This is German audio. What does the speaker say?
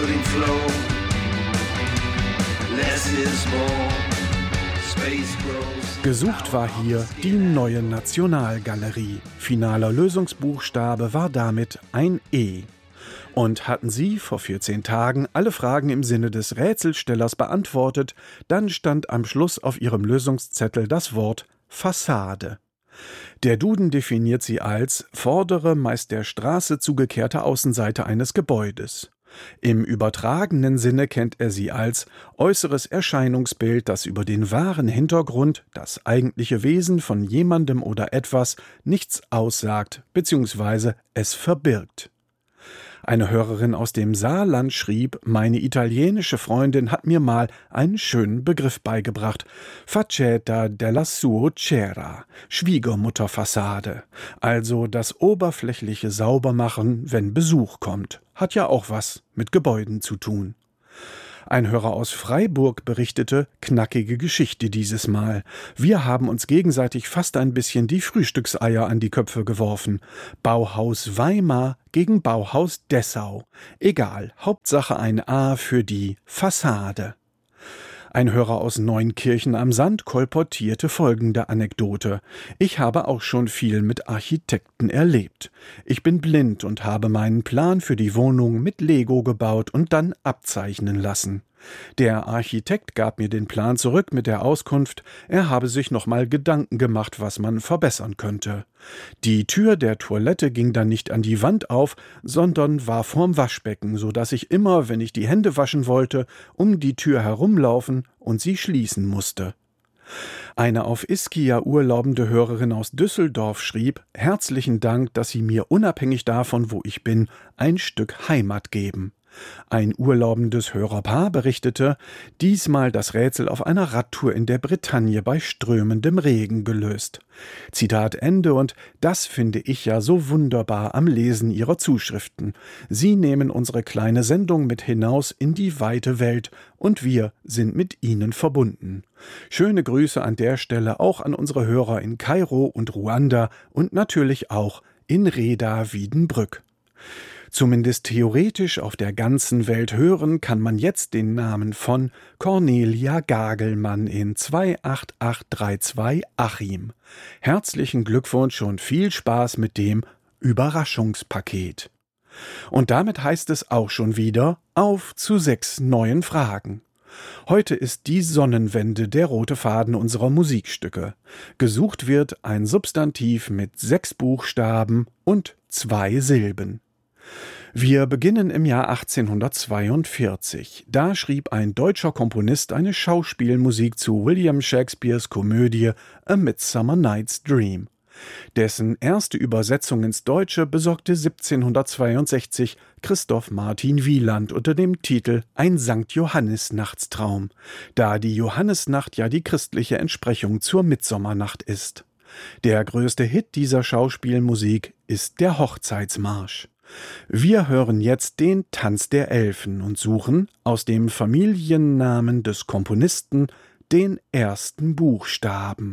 floating flow. Less is more. Space grows. Gesucht war hier die neue Nationalgalerie. Finaler Lösungsbuchstabe war damit ein E. Und hatten Sie vor 14 Tagen alle Fragen im Sinne des Rätselstellers beantwortet, dann stand am Schluss auf Ihrem Lösungszettel das Wort Fassade. Der Duden definiert sie als vordere, meist der Straße zugekehrte Außenseite eines Gebäudes. Im übertragenen Sinne kennt er sie als äußeres Erscheinungsbild, das über den wahren Hintergrund, das eigentliche Wesen von jemandem oder etwas, nichts aussagt bzw. es verbirgt. Eine Hörerin aus dem Saarland schrieb, meine italienische Freundin hat mir mal einen schönen Begriff beigebracht. Faceta della suocera, Schwiegermutterfassade. Also das oberflächliche Saubermachen, wenn Besuch kommt. Hat ja auch was mit Gebäuden zu tun. Ein Hörer aus Freiburg berichtete, knackige Geschichte dieses Mal. Wir haben uns gegenseitig fast ein bisschen die Frühstückseier an die Köpfe geworfen. Bauhaus Weimar gegen Bauhaus Dessau. Egal, Hauptsache ein A für die Fassade. Ein Hörer aus Neunkirchen am Sand kolportierte folgende Anekdote. Ich habe auch schon viel mit Architekten erlebt. Ich bin blind und habe meinen Plan für die Wohnung mit Lego gebaut und dann abzeichnen lassen. Der Architekt gab mir den Plan zurück mit der Auskunft, er habe sich nochmal Gedanken gemacht, was man verbessern könnte. Die Tür der Toilette ging dann nicht an die Wand auf, sondern war vorm Waschbecken, so dass ich immer, wenn ich die Hände waschen wollte, um die Tür herumlaufen und sie schließen musste. Eine auf Ischia urlaubende Hörerin aus Düsseldorf schrieb, herzlichen Dank, dass Sie mir unabhängig davon, wo ich bin, ein Stück Heimat geben. Ein urlaubendes Hörerpaar berichtete, diesmal das Rätsel auf einer Radtour in der Bretagne bei strömendem Regen gelöst. Zitat Ende, und das finde ich ja so wunderbar am Lesen Ihrer Zuschriften. Sie nehmen unsere kleine Sendung mit hinaus in die weite Welt und wir sind mit Ihnen verbunden. Schöne Grüße an der Stelle auch an unsere Hörer in Kairo und Ruanda und natürlich auch in Reda-Wiedenbrück. Zumindest theoretisch auf der ganzen Welt hören kann man jetzt den Namen von Cornelia Gagelmann in 28832 Achim. Herzlichen Glückwunsch und viel Spaß mit dem Überraschungspaket. Und damit heißt es auch schon wieder auf zu 6 neuen Fragen. Heute ist die Sonnenwende der rote Faden unserer Musikstücke. Gesucht wird ein Substantiv mit 6 Buchstaben und 2 Silben. Wir beginnen im Jahr 1842. Da schrieb ein deutscher Komponist eine Schauspielmusik zu William Shakespeares Komödie A Midsummer Night's Dream. Dessen erste Übersetzung ins Deutsche besorgte 1762 Christoph Martin Wieland unter dem Titel Ein Sankt Johannisnachtstraum, da die Johannisnacht ja die christliche Entsprechung zur Mitsommernacht ist. Der größte Hit dieser Schauspielmusik ist der Hochzeitsmarsch. Wir hören jetzt den Tanz der Elfen und suchen aus dem Familiennamen des Komponisten den ersten Buchstaben.